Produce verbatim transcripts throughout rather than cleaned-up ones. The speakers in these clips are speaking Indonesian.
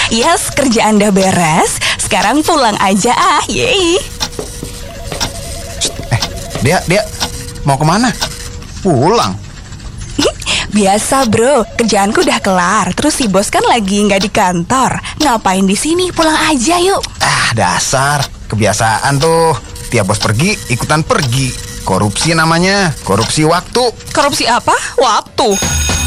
Yes, kerja Anda beres. Sekarang pulang aja ah, yeay. Eh, dia, dia mau kemana? Pulang? Biasa bro, kerjaanku udah kelar. Terus si bos kan lagi nggak di kantor. Ngapain di sini? Pulang aja yuk. Ah, dasar. Kebiasaan tuh. Tiap bos pergi, ikutan pergi. Korupsi namanya. Korupsi waktu. Korupsi apa? Waktu.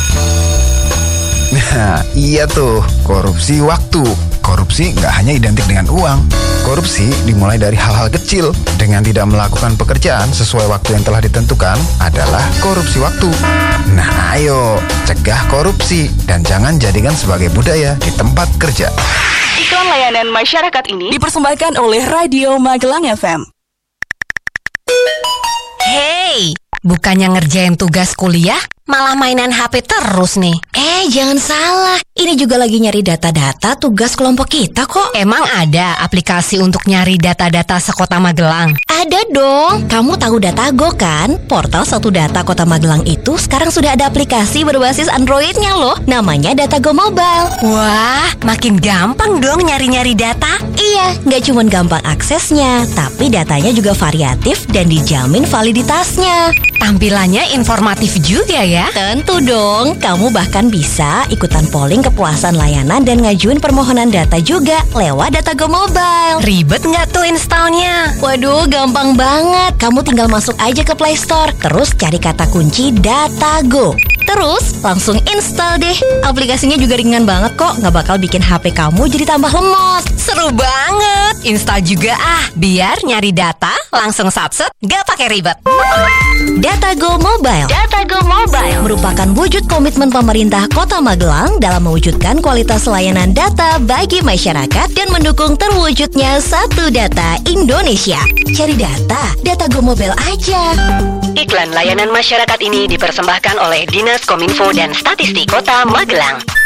Nah, iya tuh. Korupsi waktu. Korupsi nggak hanya identik dengan uang. Korupsi dimulai dari hal-hal kecil. Dengan tidak melakukan pekerjaan sesuai waktu yang telah ditentukan adalah korupsi waktu. Nah, ayo cegah korupsi dan jangan jadikan sebagai budaya di tempat kerja. Iklan layanan masyarakat ini dipersembahkan oleh Radio Magelang F M. Hey, bukannya ngerjain tugas kuliah, malah mainan H P terus nih. Eh, jangan salah. Ini juga lagi nyari data-data tugas kelompok kita kok. Emang ada aplikasi untuk nyari data-data sekota Magelang? Ada dong. Kamu tahu Datago kan? Portal Satu Data Kota Magelang itu sekarang sudah ada aplikasi berbasis Android-nya loh. Namanya Datago Mobile. Wah, makin gampang dong nyari-nyari data. Iya, nggak cuma gampang aksesnya, tapi datanya juga variatif dan dijamin validitasnya. Tampilannya informatif juga ya. Tentu dong, kamu bahkan bisa ikutan polling kepuasan layanan dan ngajuin permohonan data juga lewat Datago Mobile. Ribet nggak tuh installnya? Waduh, gampang banget. Kamu tinggal masuk aja ke Play Store, terus cari kata kunci Datago. Terus langsung install deh. Aplikasinya juga ringan banget kok, nggak bakal bikin H P kamu jadi tambah lemot. Seru banget. Install juga ah, biar nyari data langsung satset, gak pakai ribet. Datago Mobile. Datago Mobile merupakan wujud komitmen pemerintah Kota Magelang dalam mewujudkan kualitas layanan data bagi masyarakat dan mendukung terwujudnya Satu Data Indonesia. Cari data, Datago Mobile aja. Iklan layanan masyarakat ini dipersembahkan oleh Dinas Kominfo dan Statistik Kota Magelang.